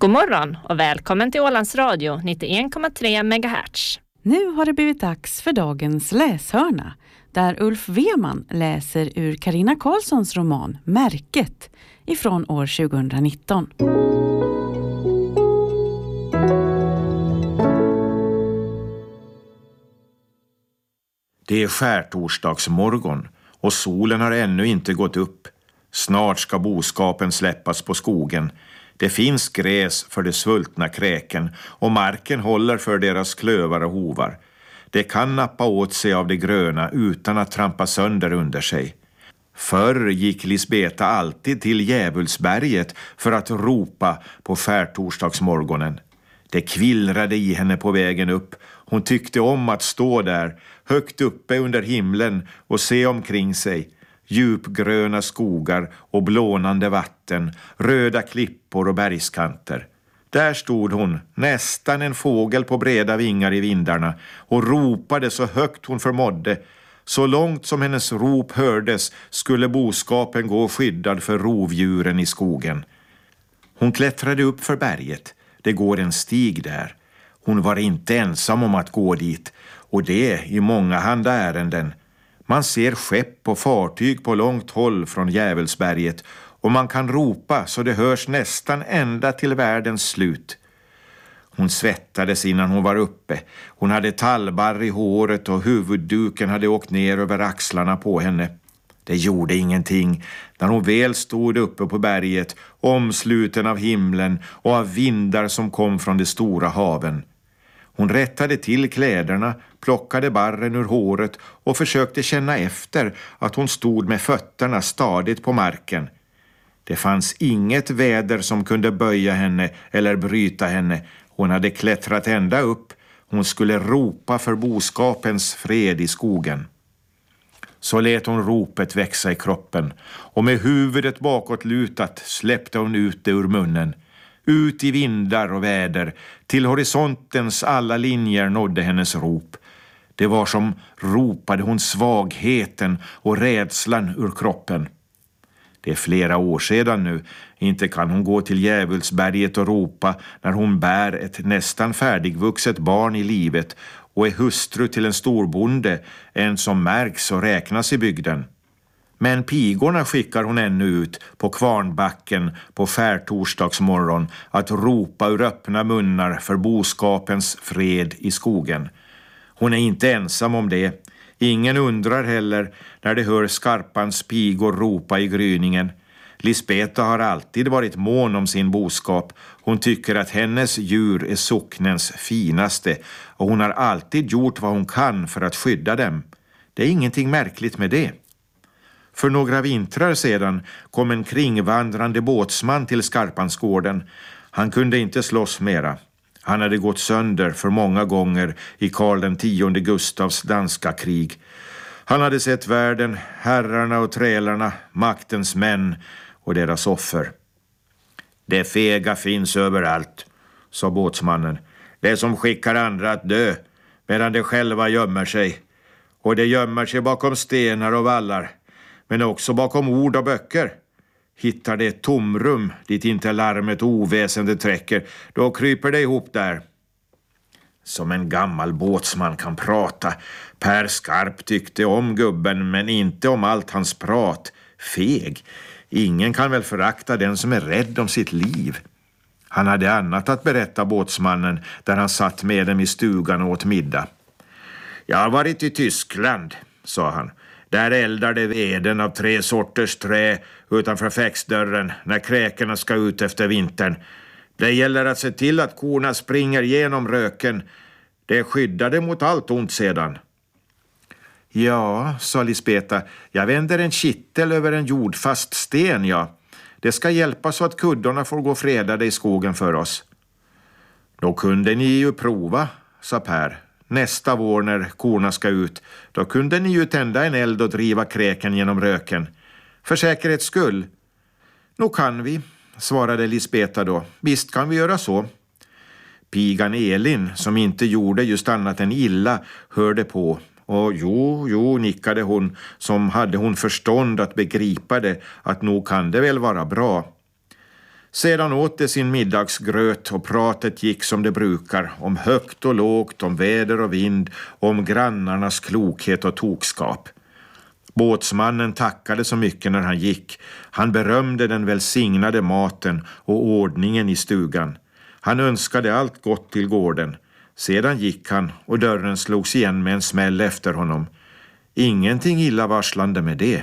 God morgon och välkommen till Ålands Radio 91,3 MHz. Nu har det blivit dags för dagens läshörna, där Ulf Weman läser ur Carina Karlssons roman Märket ifrån år 2019. Det är skärtorsdagsmorgon och solen har ännu inte gått upp. Snart ska boskapen släppas på skogen. Det finns gräs för de svultna kräken och marken håller för deras klövar och hovar. Det kan nappa åt sig av det gröna utan att trampa sönder under sig. Förr gick Lisbeta alltid till Djävulsberget för att ropa på skärtorsdagsmorgonen. Det kvillrade i henne på vägen upp. Hon tyckte om att stå där, högt uppe under himlen och se omkring sig. Djupgröna skogar och blånande vatten, röda klippor och bergskanter. Där stod hon, nästan en fågel på breda vingar i vindarna, och ropade så högt hon förmådde. Så långt som hennes rop hördes skulle boskapen gå skyddad för rovdjuren i skogen. Hon klättrade upp för berget. Det går en stig där. Hon var inte ensam om att gå dit, och det i många handa ärenden. Man ser skepp och fartyg på långt håll från Djävulsberget, och man kan ropa så det hörs nästan ända till världens slut. Hon svettades innan hon var uppe. Hon hade tallbarr i håret och huvudduken hade åkt ner över axlarna på henne. Det gjorde ingenting när hon väl stod uppe på berget, omsluten av himlen och av vindar som kom från de stora haven. Hon rättade till kläderna, plockade barren ur håret och försökte känna efter att hon stod med fötterna stadigt på marken. Det fanns inget väder som kunde böja henne eller bryta henne. Hon hade klättrat ända upp. Hon skulle ropa för boskapens fred i skogen. Så lät hon ropet växa i kroppen, och med huvudet bakåt lutat släppte hon ut det ur munnen. Ut i vindar och väder, till horisontens alla linjer nådde hennes rop. Det var som ropade hon svagheten och rädslan ur kroppen. Det är flera år sedan nu, inte kan hon gå till Djävulsberget och ropa när hon bär ett nästan färdigvuxet barn i livet och är hustru till en storbonde, en som märks och räknas i bygden. Men pigorna skickar hon ännu ut på Kvarnbacken på skärtorsdagsmorgon att ropa ur öppna munnar för boskapens fred i skogen. Hon är inte ensam om det. Ingen undrar heller när de hör skarpans pigor ropa i gryningen. Lisbeta har alltid varit mån om sin boskap. Hon tycker att hennes djur är socknens finaste, och hon har alltid gjort vad hon kan för att skydda dem. Det är ingenting märkligt med det. För några vintrar sedan kom en kringvandrande båtsman till Skarpansgården. Han kunde inte slåss mera. Han hade gått sönder för många gånger i Karl X Gustavs danska krig. Han hade sett världen, herrarna och trälarna, maktens män och deras offer. Det fega finns överallt, sa båtsmannen. Det som skickar andra att dö, medan de själva gömmer sig. Och de gömmer sig bakom stenar och vallar, men också bakom ord och böcker. Hittar det ett tomrum dit inte larmet och oväsendet träcker, då kryper det ihop där. Som en gammal båtsman kan prata. Per Skarp tyckte om gubben, men inte om allt hans prat. Feg. Ingen kan väl förakta den som är rädd om sitt liv. Han hade annat att berätta båtsmannen där han satt med dem i stugan och åt middag. Jag har varit i Tyskland, sa han. Där eldar det veden av 3 sorters trä utanför fäxdörren när kräkerna ska ut efter vintern. Det gäller att se till att korna springer genom röken. Det är skyddade mot allt ont sedan. Ja, sa Lisbeta, jag vänder en kittel över en jordfast sten, ja. Det ska hjälpa så att kuddorna får gå fredade i skogen för oss. Då kunde ni ju prova, sa Per. Nästa vår när korna ska ut, då kunde ni ju tända en eld och driva kräken genom röken. För säkerhets skull. Nå kan vi, svarade Lisbeta då. Visst kan vi göra så. Pigan Elin, som inte gjorde just annat än illa, hörde på. Och jo, nickade hon, som hade hon förstånd att begripa det, att nog kan det väl vara bra. Sedan åt de sin middagsgröt och pratet gick som det brukar, om högt och lågt, om väder och vind, om grannarnas klokhet och tokskap. Båtsmannen tackade så mycket när han gick. Han berömde den välsignade maten och ordningen i stugan. Han önskade allt gott till gården. Sedan gick han och dörren slogs igen med en smäll efter honom. Ingenting illavarslande med det.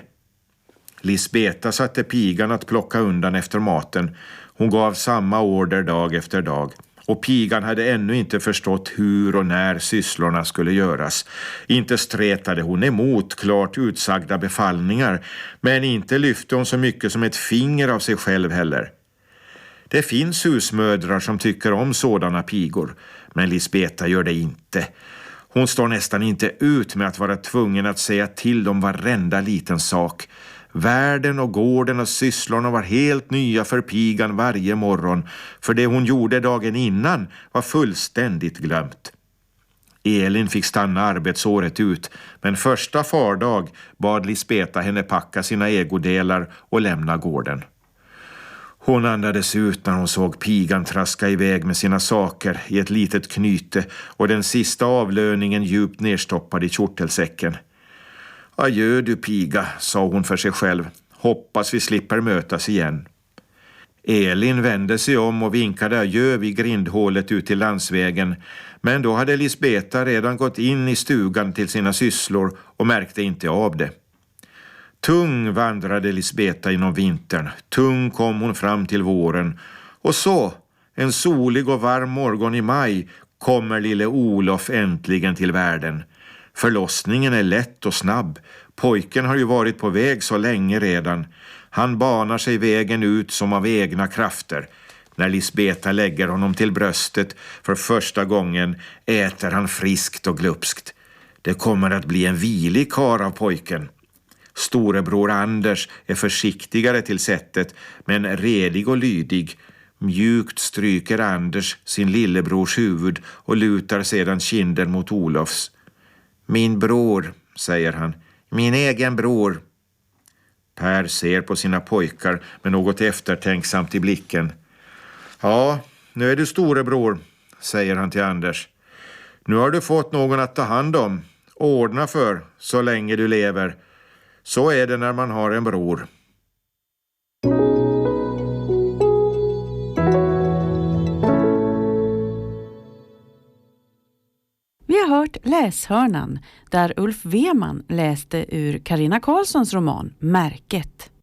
Lisbeta satte pigan att plocka undan efter maten. Hon gav samma order dag efter dag. Och pigan hade ännu inte förstått hur och när sysslorna skulle göras. Inte stretade hon emot klart utsagda befallningar, men inte lyfte hon så mycket som ett finger av sig själv heller. Det finns husmödrar som tycker om sådana pigor, men Lisbeta gör det inte. Hon står nästan inte ut med att vara tvungen att säga till om varenda liten sak. Världen och gården och sysslorna var helt nya för pigan varje morgon, för det hon gjorde dagen innan var fullständigt glömt. Elin fick stanna arbetsåret ut, men första fardag bad Lisbeta henne packa sina ägodelar och lämna gården. Hon andades ut när hon såg pigan traska iväg med sina saker i ett litet knyte och den sista avlöningen djupt nerstoppad i kjortelsäcken. Adjö du piga, sa hon för sig själv. Hoppas vi slipper mötas igen. Elin vände sig om och vinkade adjö vid grindhålet ut till landsvägen. Men då hade Lisbeta redan gått in i stugan till sina sysslor och märkte inte av det. Tung vandrade Lisbeta inom vintern. Tung kom hon fram till våren. Och så, en solig och varm morgon i maj, kommer lille Olof äntligen till världen. Förlossningen är lätt och snabb. Pojken har ju varit på väg så länge redan. Han banar sig vägen ut som av egna krafter. När Lisbeta lägger honom till bröstet för första gången äter han friskt och glupskt. Det kommer att bli en vilig kar av pojken. Storebror Anders är försiktigare till sättet, men redig och lydig. Mjukt stryker Anders sin lillebrors huvud och lutar sedan kinden mot Olofs. Min bror, säger han. Min egen bror. Per ser på sina pojkar med något eftertänksamt i blicken. Ja, nu är du storebror, säger han till Anders. Nu har du fått någon att ta hand om. Ordna för så länge du lever. Så är det när man har en bror. Vi har hört Läshörnan där Ulf Weman läste ur Carina Karlssons roman Märket.